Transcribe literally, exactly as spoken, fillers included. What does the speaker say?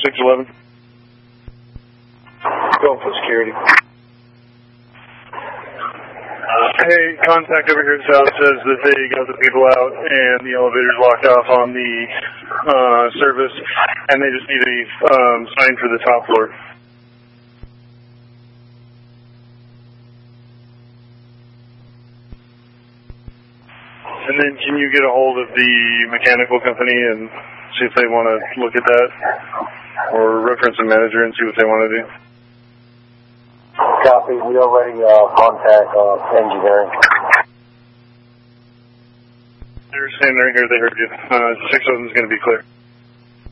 six eleven. Go for security. Hey, contact over here at South says that they got the people out and the elevator's locked off on the uh, service, and they just need a um, sign for the top floor. And then can you get a hold of the mechanical company and see if they want to look at that? Or reference a manager and see what they want to do? Copy. We already uh, contact uh, engineering. They're standing right here. They heard you. Uh, six of them is going to be clear.